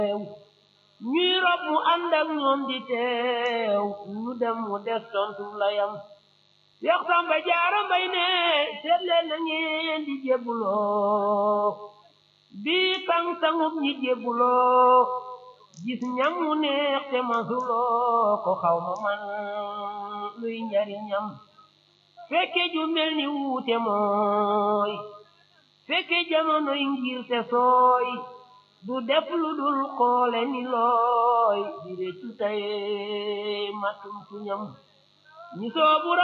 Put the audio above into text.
ñuy rob mu ànd ak ñoom di teew ñu dem mu des tontu layam Seex Samba Jaara Mbay ne seet leen na ngeen di jébbuloo bii tang-tangub ñi jébbuloo gis ñam mu neex te masuloo ko xaw ma man luy njariñam fekke ju mel ni wuute mooy fekke jamonoy ngir te sooy du def lu dul xoole ni looy di réccu tey matum ku ñam ñi soobu